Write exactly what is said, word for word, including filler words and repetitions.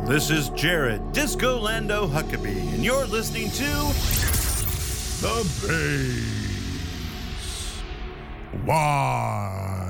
This is Jared Disco Lando Huckabee, and you're listening to The Bass. Why?